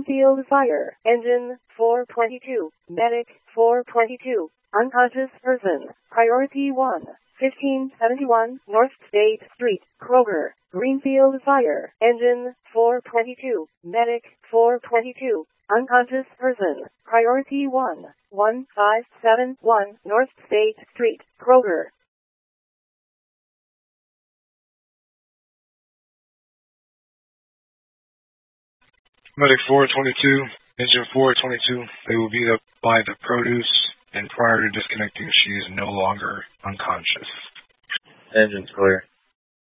Greenfield Fire. Engine 422. Medic 422. Unconscious person. Priority 1. 1571 North State Street, Kroger. Greenfield Fire. Engine 422. Medic 422. Unconscious person. Priority 1. 1571 North State Street, Kroger. Medic 422, engine 422, they will be up by the produce, and prior to disconnecting, she is no longer unconscious. Engine's clear.